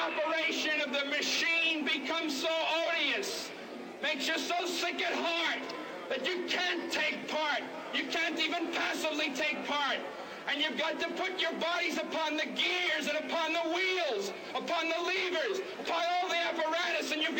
operation of the machine becomes so odious, makes you so sick at heart that you can't take part. You can't even passively take part. And you've got to put your bodies upon the gears and upon the wheels, upon the levers, upon all the apparatus, and you've got